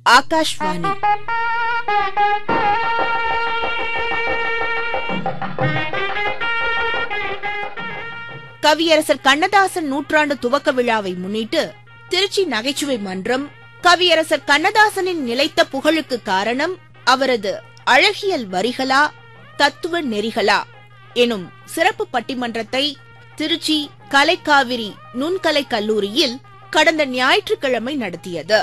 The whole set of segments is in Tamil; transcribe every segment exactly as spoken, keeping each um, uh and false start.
ஆகாஷ்வாணி. கவியரசர் கண்ணதாசன் நூற்றாண்டு துவக்க விழாவை முன்னிட்டு திருச்சி நகைச்சுவை மன்றம் கவியரசர் கண்ணதாசனின் நிலைத்த புகழுக்கு காரணம் அவரது அழகியல் வரிகளா தத்துவ நெறிகளா எனும் சிறப்பு பட்டிமன்றத்தை திருச்சி கலைக்காவிரி நுண்கலை கல்லூரியில் கடந்த ஞாயிற்றுக்கிழமை நடத்தியது.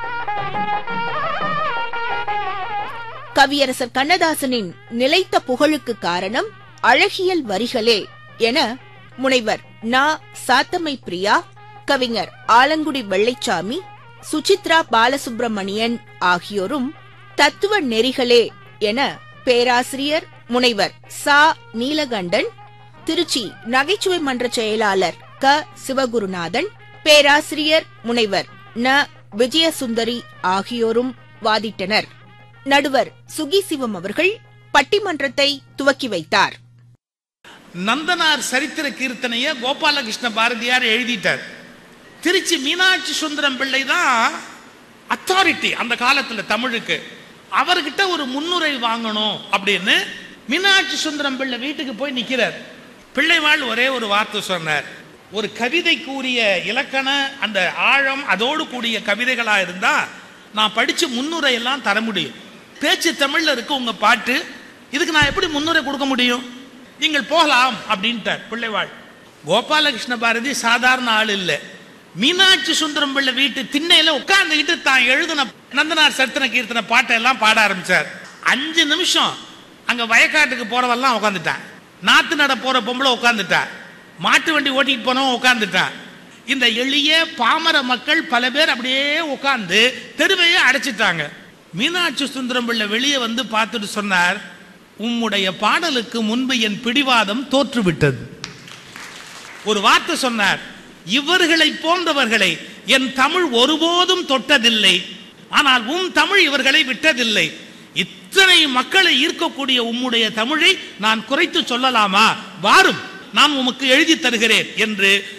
கவியரசர் கண்ணதாசனின் நிலைத்த புகழுக்கு காரணம் அழகியல் வரிகளே என முனைவர் நா. சாத்தமை பிரியா, கவிஞர் ஆலங்குடி வெள்ளைச்சாமி, சுசித்ரா பாலசுப்ரமணியன் ஆகியோரும், தத்துவ நெறிகளே என பேராசிரியர் முனைவர் சா. நீலகண்டன், திருச்சி நகைச்சுவை மன்ற செயலாளர் க. சிவகுருநாதன், பேராசிரியர் முனைவர் ந. விஜயசுந்தரி ஆகியோரும் வாதிட்டனர். நடுவர் சுகிசிவம் அவர்கள் பட்டிமன்றத்தை துவக்கி வைத்தார். நந்தனார் சரித்திர கீர்த்தனைய கோபாலகிருஷ்ண பாரதியார் எழுதிட்டார். திருச்சி மீனாட்சி சுந்தரம் பிள்ளை தான் அத்தாரிட்டி அந்த காலத்துல தமிழுக்கு. அவர்கிட்ட ஒரு முன்னுரை வாங்கணும் அப்படின்னு மீனாட்சி சுந்தரம் பிள்ளை வீட்டுக்கு போய் நிக்கிறார். பிள்ளைவாள் ஒரே ஒரு வார்த்தை சொன்னார், ஒரு கவிதை கூறிய இலக்கண அந்த ஆழம் அதோடு கூடிய கவிதைகளா இருந்தா நான் படிச்சு முன்னுரை எல்லாம் தர முடியும். பேச்சு தமிழ்ல இருக்கு உங்க பாட்டு, இதுக்கு நான் எப்படி முன்னுரை கொடுக்க முடியும், நீங்கள் போகலாம் அப்படின்ட்டார் பிள்ளைவாள். கோபாலகிருஷ்ண பாரதி சாதாரண ஆள் இல்லை. மீனாட்சி சுந்தரம் பிள்ளை வீட்டு திண்ணையில உட்கார்ந்துகிட்டு தான் எழுதின நந்தனார் சரித்திர கீர்த்தனை பாட்டை எல்லாம் பாட ஆரம்பிச்சார். அஞ்சு நிமிஷம் அங்க வயக்காட்டுக்கு போறவெல்லாம் உட்காந்துட்டான், நாத்து நட போற பொம்பளை உட்காந்துட்டான், மாட்டு வண்டி ஓட்டிட்டு போனவன் உட்காந்துட்டான். இந்த எளிய பாமர மக்கள் பல பேர் அப்படியே உட்கார்ந்து தெருவையே அடைச்சிட்டாங்க. மீனாட்சி சுந்தரம் பிள்ளை வெளியே வந்து பார்த்துட்டு சொன்னார், உம்முடைய பாடலுக்கு முன்பு என் பிடிவாதம் தோற்றுவிட்டது. ஒரு வார்த்தை சொன்னார், இவர்களை போன்றவர்களை என் தமிழ் ஒருபோதும் தொட்டதில்லை, ஆனால் உம் தமிழ் இவர்களை விட்டதில்லை. இத்தனை மக்களை ஈர்க்கக்கூடிய உம்முடைய தமிழை நான் குறைத்து சொல்லலாமா, வாரும் நான் உமக்கு எழுதி தருகிறேன் என்று